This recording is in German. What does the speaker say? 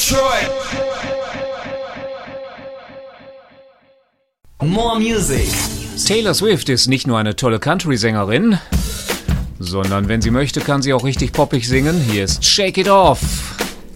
Detroit. More music. Taylor Swift ist nicht nur eine tolle Country-Sängerin, sondern wenn sie möchte, kann sie auch richtig poppig singen. Hier ist Shake It Off.